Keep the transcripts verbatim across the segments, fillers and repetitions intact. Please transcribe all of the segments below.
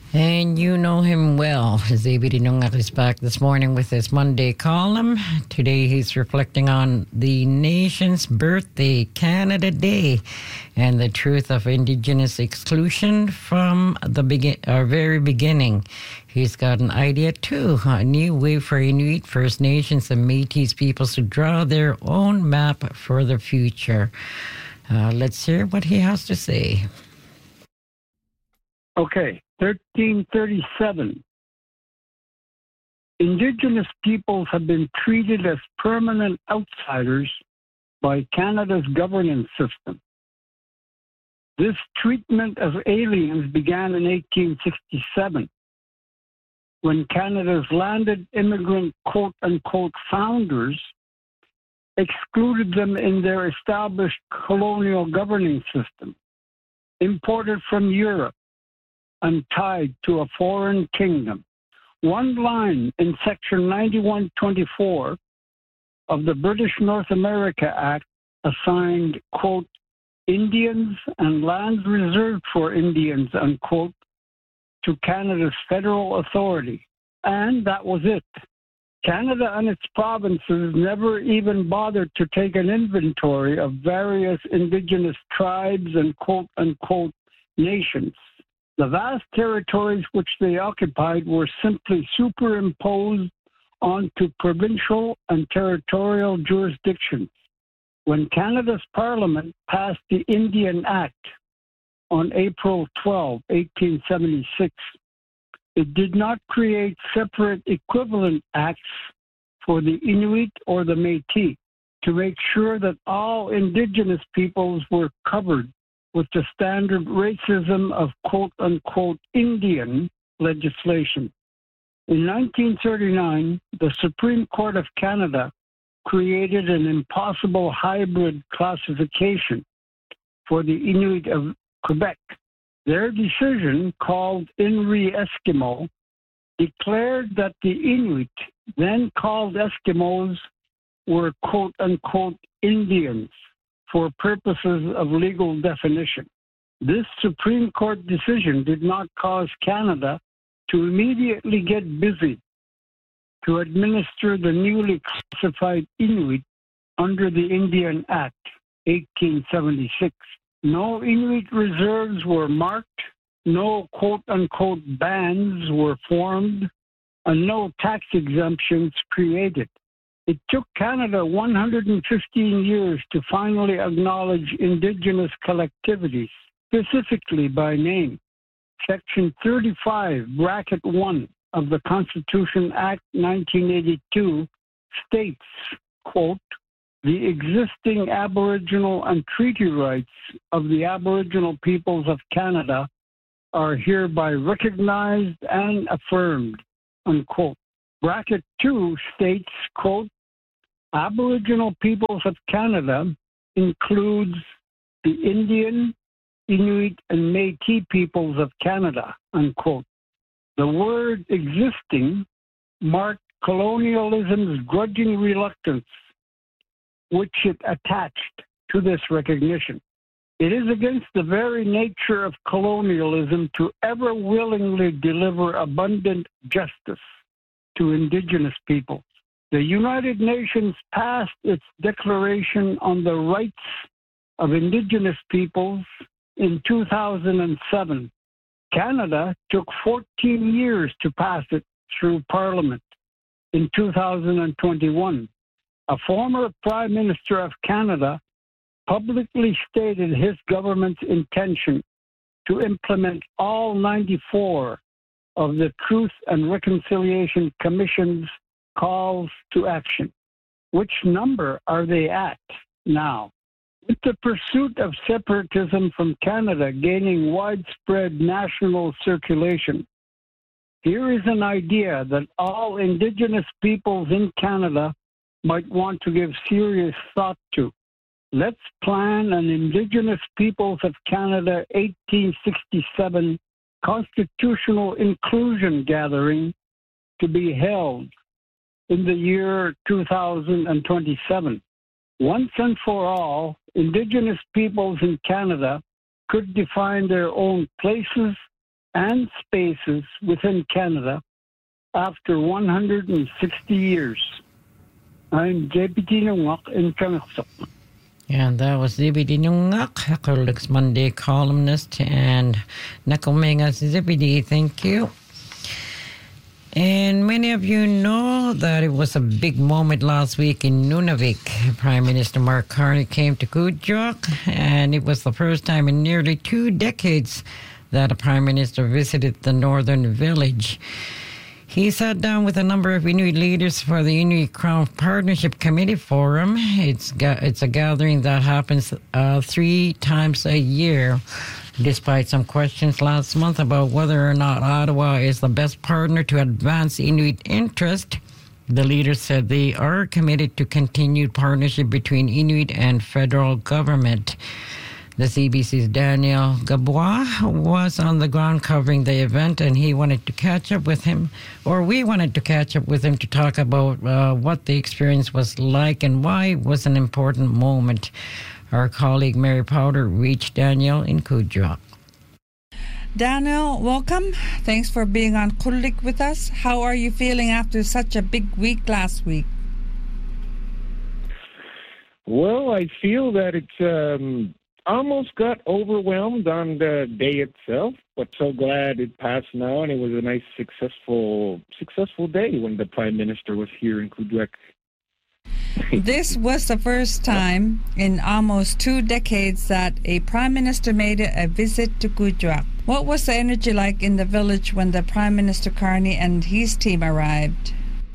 And you know him well. Xavier Dinungat is back this morning with his Monday column. Today he's reflecting on the nation's birthday, Canada Day, and the truth of Indigenous exclusion from the begin- our very beginning. He's got an idea too, a new way for Inuit, First Nations, and Métis peoples to draw their own map for the future. Uh, let's hear what he has to say. Okay, thirteen thirty-seven. Indigenous peoples have been treated as permanent outsiders by Canada's governance system. This treatment as aliens began in eighteen sixty-seven, when Canada's landed immigrant quote-unquote founders excluded them in their established colonial governing system, imported from Europe, and tied to a foreign kingdom. One line in Section ninety-one twenty-four of the British North America Act assigned, quote, Indians and lands reserved for Indians, unquote, to Canada's federal authority. And that was it. Canada and its provinces never even bothered to take an inventory of various Indigenous tribes and quote-unquote nations. The vast territories which they occupied were simply superimposed onto provincial and territorial jurisdictions. When Canada's Parliament passed the Indian Act on April twelfth, eighteen seventy-six, it did not create separate equivalent acts for the Inuit or the Métis to make sure that all Indigenous peoples were covered with the standard racism of quote-unquote Indian legislation. In nineteen thirty-nine, the Supreme Court of Canada created an impossible hybrid classification for the Inuit of Quebec. Their decision, called In re Eskimo, declared that the Inuit, then called Eskimos, were quote-unquote Indians for purposes of legal definition. This Supreme Court decision did not cause Canada to immediately get busy to administer the newly classified Inuit under the Indian Act, eighteen seventy-six. No Inuit reserves were marked, no quote-unquote bands were formed, and no tax exemptions created. It took Canada one hundred fifteen years to finally acknowledge Indigenous collectivities, specifically by name. Section thirty-five, bracket one of the Constitution Act nineteen eighty-two states, quote, the existing Aboriginal and treaty rights of the Aboriginal peoples of Canada are hereby recognized and affirmed, unquote. Bracket two states, quote, Aboriginal peoples of Canada includes the Indian, Inuit, and Métis peoples of Canada, unquote. The word existing marked colonialism's grudging reluctance, which it attached to this recognition. It is against the very nature of colonialism to ever willingly deliver abundant justice to Indigenous peoples. The United Nations passed its Declaration on the Rights of Indigenous Peoples in two thousand seven. Canada took fourteen years to pass it through Parliament in two thousand twenty-one. A former Prime Minister of Canada publicly stated his government's intention to implement all ninety-four of the Truth and Reconciliation Commission's calls to action. Which number are they at now? With the pursuit of separatism from Canada gaining widespread national circulation, here is an idea that all Indigenous peoples in Canada might want to give serious thought to. Let's plan an Indigenous Peoples of Canada eighteen sixty-seven constitutional inclusion gathering to be held in the year two thousand twenty-seven. Once and for all, Indigenous peoples in Canada could define their own places and spaces within Canada after one hundred sixty years. I'm Deputy Nungak in Kamiksok. And that was Zebedee Nungak, Colic's Monday columnist, and Nakomenga's Zebedee. Thank you. And many of you know that it was a big moment last week in Nunavik. Prime Minister Mark Carney came to Kuujjuaq, and it was the first time in nearly two decades that a Prime Minister visited the northern village. He sat down with a number of Inuit leaders for the Inuit Crown Partnership Committee Forum. It's ga- it's a gathering that happens uh, three times a year. Despite some questions last month about whether or not Ottawa is the best partner to advance Inuit interest, the leaders said they are committed to continued partnership between Inuit and federal government. The C B C's Daniel Gabois was on the ground covering the event, and he wanted to catch up with him, or we wanted to catch up with him to talk about uh, what the experience was like and why it was an important moment. Our colleague Mary Powder reached Daniel in Kuujjuaq. Daniel, welcome. Thanks for being on Kulik with us. How are you feeling after such a big week last week? Well, I feel that it's um, almost got overwhelmed on the day itself, but so glad it passed now, and it was a nice, successful, successful day when the Prime Minister was here in Kuujjuaq. This was the first time in almost two decades that a Prime Minister made a visit to Kuujjuaq. What was the energy like in the village when the Prime Minister Carney and his team arrived?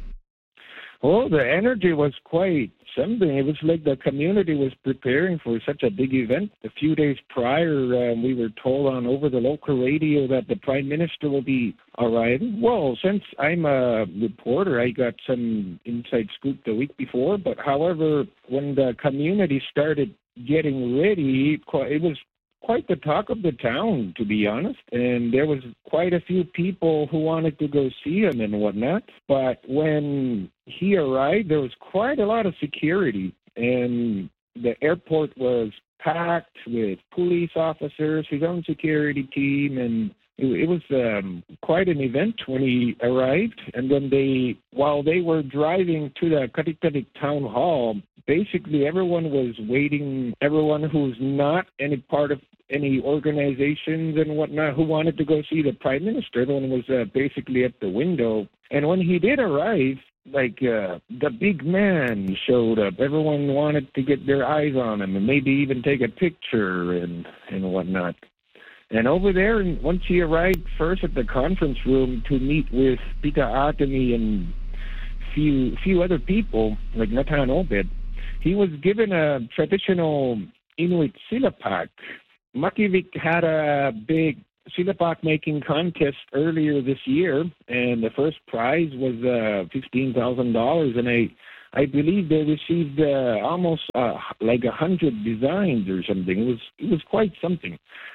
Oh, the energy was quite something. It was like the community was preparing for such a big event. A few days prior, um, we were told on over the local radio that the Prime Minister will be arriving. Well, since I'm a reporter, I got some inside scoop the week before. But however, when the community started getting ready, it was quite the talk of the town, to be honest. And there was quite a few people who wanted to go see him and whatnot. But when he arrived, there was quite a lot of security. And the airport was packed with police officers, his own security team, and it, it was um, quite an event when he arrived. And then they, while they were driving to the Katiktadik Town Hall, basically everyone was waiting, everyone who's not any part of any organizations and whatnot who wanted to go see the Prime Minister, everyone was uh, basically at the window. And when he did arrive, like uh, the big man showed up. Everyone wanted to get their eyes on him and maybe even take a picture and, and whatnot. And over there, once he arrived first at the conference room to meet with Pita Atami and few few other people, like Nathan Obed, he was given a traditional Inuit silapak. Makivik had a big silapak making contest earlier this year, and the first prize was uh, fifteen thousand dollars, and I I believe they received uh, almost uh, like a hundred designs or something. It was it was quite something.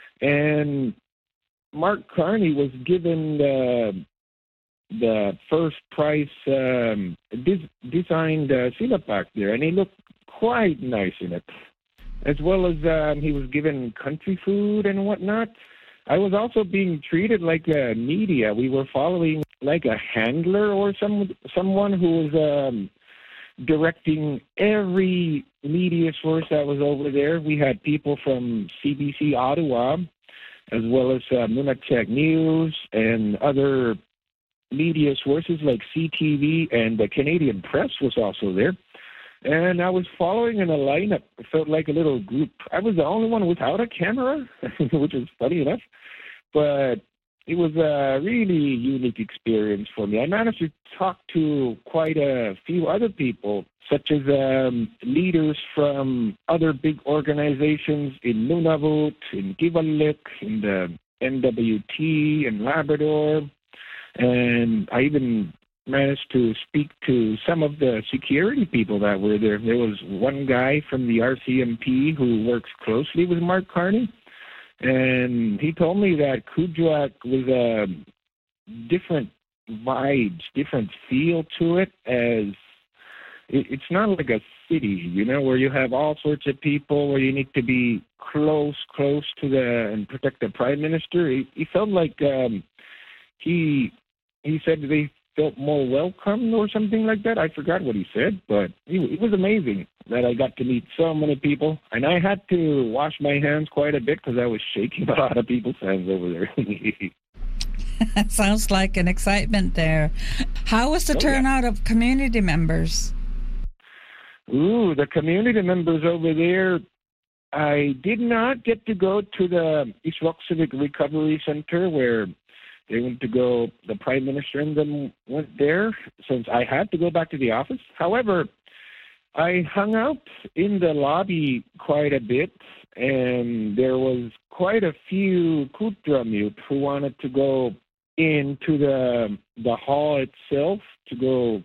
And Mark Carney was given the the first prize um, dis- designed uh, silapak there, and he looked quite nice in it. As well as um, he was given country food and whatnot. I was also being treated like a media. We were following like a handler or some someone who was um, directing every media source that was over there. We had people from C B C Ottawa, as well as uh, Nunavik News and other media sources like C T V, and the Canadian Press was also there. And I was following in a lineup. It felt like a little group. I was the only one without a camera, which is funny enough. But it was a really unique experience for me. I managed to talk to quite a few other people, such as um, leaders from other big organizations in Nunavut, in Kivalliq, in the N W T, in Labrador. And I even managed to speak to some of the security people that were there. There was one guy from the R C M P who works closely with Mark Carney, and he told me that Kuujjuaq was a different vibes, different feel to it, as it, it's not like a city, you know, where you have all sorts of people, where you need to be close, close to the and protect the prime minister. He, he felt like um, he he said they felt more welcome or something like that. I forgot what he said, but it, it was amazing that I got to meet so many people. And I had to wash my hands quite a bit because I was shaking a lot of people's hands over there. Sounds like an excitement there. How was the Oh, turnout of community members? Ooh, the community members over there. I did not get to go to the East Rock Civic Recovery Center where they went to go, the Prime Minister and them went there since I had to go back to the office. However, I hung out in the lobby quite a bit, and there was quite a few Kutramute who wanted to go into the the hall itself to go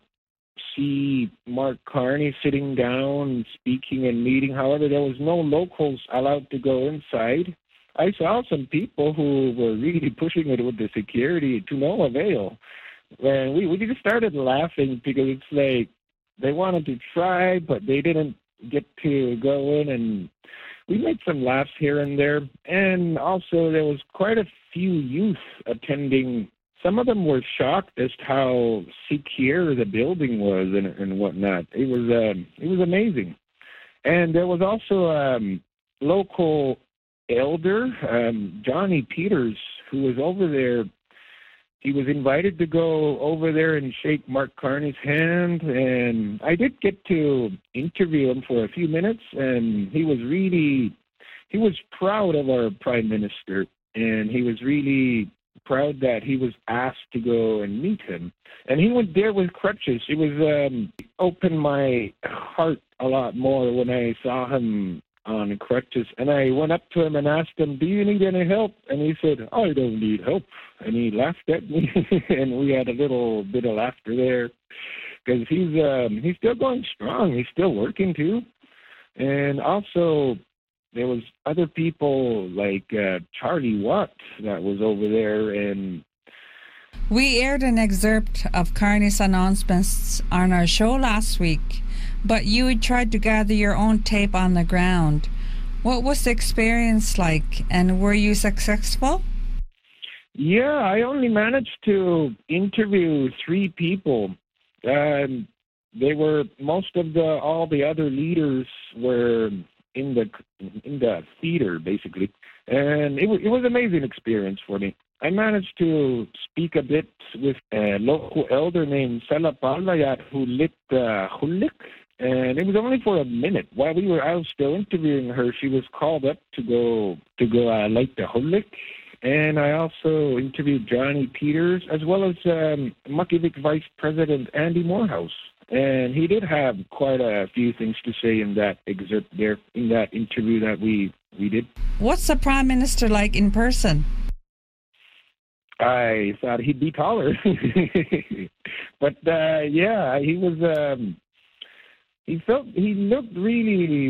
see Mark Carney sitting down, speaking and meeting. However, there was no locals allowed to go inside. I saw some people who were really pushing it with the security to no avail. And we, we just started laughing because it's like they wanted to try, but they didn't get to go in. And we made some laughs here and there. And also there was quite a few youth attending. Some of them were shocked as to how secure the building was and, and whatnot. It was um, it was amazing. And there was also a um, local elder, um, Johnny Peters, who was over there. He was invited to go over there and shake Mark Carney's hand, and I did get to interview him for a few minutes, and he was really, he was proud of our Prime Minister, and he was really proud that he was asked to go and meet him. And he went there with crutches. It was um, opened my heart a lot more when I saw him on crutches. And I went up to him and asked him, do you need any help? And he said, I don't need help. And he laughed at me, and we had a little bit of laughter there because he's um, he's still going strong. He's still working too. And also there was other people like uh, Charlie Watt that was over there. And we aired an excerpt of Carney's announcements on our show last week, but you had tried to gather your own tape on the ground. What was the experience like, and were you successful? Yeah, I only managed to interview three people. Um, they were most of the all the other leaders were in the in the theater basically, and it was it was an amazing experience for me. I managed to speak a bit with a local elder named Sela Palayat who lit the uh, hulik, and it was only for a minute. While we were, I was still interviewing her. She was called up to go to go uh, light the hulik. And I also interviewed Johnny Peters, as well as um, Makivik Vice President Andy Morehouse. And he did have quite a few things to say in that excerpt there, in that interview that we, we did. What's the Prime Minister like in person? I thought he'd be taller. But, uh, yeah, he was... Um, He felt he looked really